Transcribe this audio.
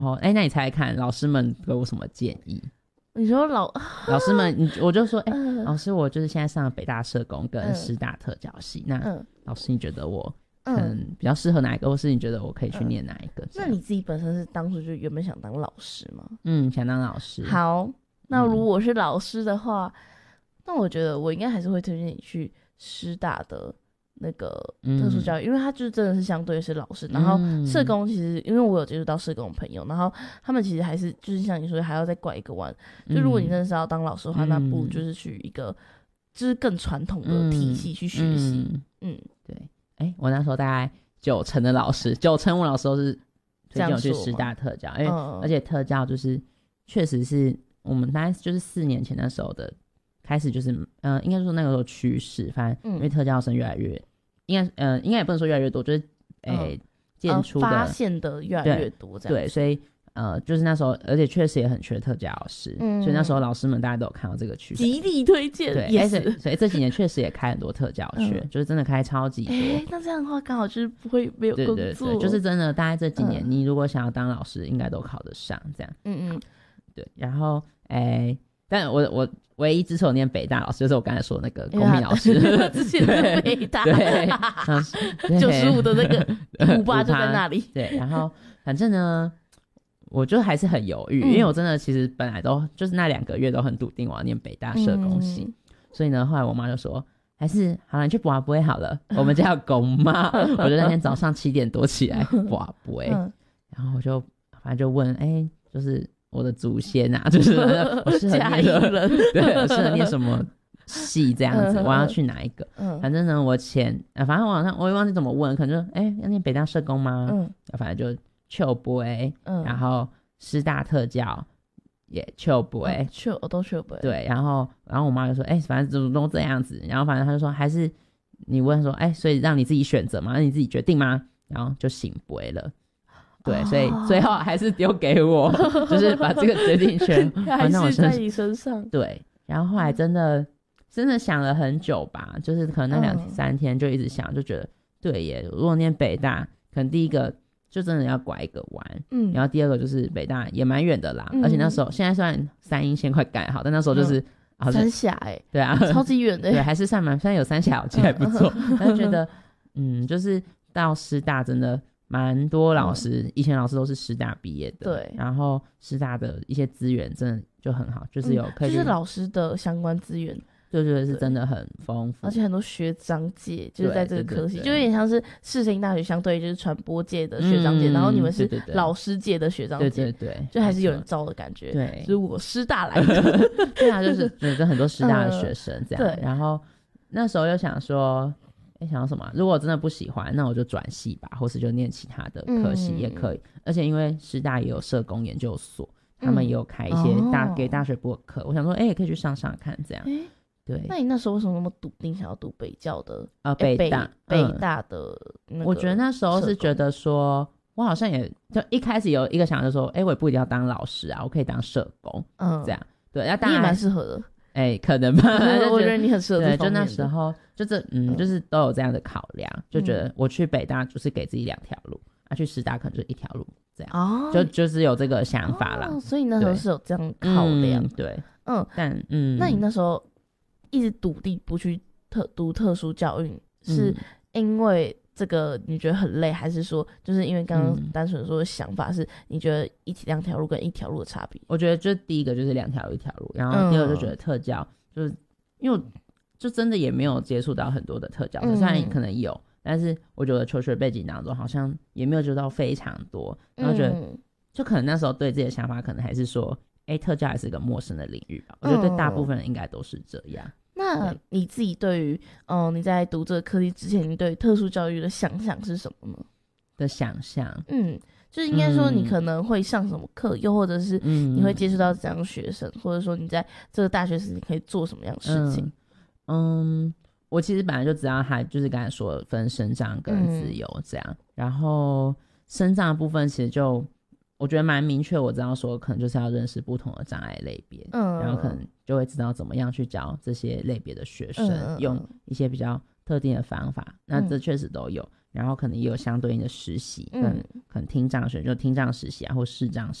哦，那你猜猜看老师们给我什么建议？ 你说老师们我就说老师我就是现在上了北大社工跟师大特教系，那老师你觉得我可能比较适合哪一个，或是你觉得我可以去念哪一个？ 那你自己本身是当初就原本想当老师吗？ 想当老师。 好，那如果我是老师的话，那我觉得我应该还是会推荐你去师大的那个特殊教育，因为他就是真的是相对是老师，然后社工其实因为我有接触到社工朋友，然后他们其实还是就是像你说还要再拐一个弯，就如果你真的是要当老师的话，那不如就是去一个就是更传统的体系去学习。 对，我那时候大概90%的老师，95%我老师都是推荐我去师大特教，因为而且特教就是确实是我们大概就是4年前那时候的开始，就是应该说那个时候趋势，反正因为特教生越来越应该也不能说越来越多，就是建出的发现的越来越多这样。 对，所以就是那时候，而且确实也很缺特教老师，所以那时候老师们大家都有看到这个趋势， 极力推荐。 对，所以这几年确实也开很多特教学，就是真的开超级多。 那这样的话刚好就是不会没有工作。 对，就是真的，大概这几年你如果想要当老师，应该都考得上这样。对，然后但我唯一支持我念北大老师就是我刚才说的那个公民老师， 之前的北大对 95的那个58就在那里。 对，然后反正呢我就还是很犹豫，因为我真的其实本来都就是那2个月都很笃定我要念北大社工系，所以呢后来我妈就说还是好了，你去拔杯好了，我们家有公妈。我就那天早上7点多起来拔杯，然后我就反正就问就是我的祖先啊，就是我适合念对，我适合念什么系这样子，我要去哪一个？反正呢我反正我也忘记怎么问，可能就要念北大社工吗？反正就秋杯，然后师大特教也秋杯， 都秋杯。 对，然后我妈就说反正都这样子，然后反正她就说还是你问说所以让你自己选择吗？让你自己决定吗？然后就醒杯了。对，所以最后还是丢给我，就是把这个决定权还是在你身上。 对，然后后来真的想了很久吧，就是可能那2-3天就一直想，就觉得对耶，如果念北大，可能第一个就真的要拐一个弯，然后第二个就是北大也蛮远的啦，而且那时候现在算3鶯线快盖好，但那时候就是三峡对啊， 超级远的。 对，还是算有三峡，我记得还不错。但是觉得就是到师大真的蛮多老师，以前老师都是师大毕业的， 对， 然后师大的一些资源真的就很好，就是有可以就是老师的相关资源， 就觉得是真的很丰富， 而且很多学长姐就是在这个科系，就有点像是世新大学相对就是传播界的学长姐，然后你们是老师界的学长姐，对，就还是有人招的感觉，对，就是我师大来的， 对啊，就是跟很多师大的学生这样，对，然后那时候又想说。想要什么？如果我真的不喜欢，那我就转系吧，或是就念其他的科系也可以。而且因为师大也有社工研究所，他们也有开一些给大学部的课，我想说，也可以去上看这样。对。 那你那时候为什么那么笃定想要读北教的？ 北大的那个？ 我觉得那时候是觉得说，我好像也就一开始有一个想法，就说，我也不一定要当老师啊，我可以当社工，这样。对，那当然你也蛮适合的。 可能吧。 我觉得你很适合这方面的。 对，就那时候就是都有这样的考量，就觉得我去北大就是给自己2条路，去师大可能就1条路这样。就是有这个想法啦。 所以那时候是有这样考量。 对， 但那你那时候一直笃定不去读特殊教育，是因为这个你觉得很累，还是说就是因为刚刚单纯说的想法是你觉得2条路跟1条路的差别？ 我觉得就第一个就是2条路1条路，然后第二个就觉得特教就是因为我就真的也没有接触到很多的特教，虽然可能有，但是我觉得求学背景当中好像也没有接触到非常多，然后觉得就可能那时候对自己的想法可能还是说特教还是一个陌生的领域吧，我觉得对大部分人应该都是这样。 那你自己对于你在读这个科技之前，你对特殊教育的想象是什么呢？ 的想象就是应该说你可能会上什么课，又或者是你会接触到怎样的学生，或者说你在这个大学时你可以做什么样的事情？ 我其实本来就知道他就是刚才说的分身障跟自由这样，然后身障的部分其实就我觉得蛮明确，我知道说可能就是要认识不同的障碍类别，然后可能就会知道怎么样去教这些类别的学生，用一些比较特定的方法，那这确实都有。 然后可能也有相对应的实习，可能听障学就听障实习啊，或视障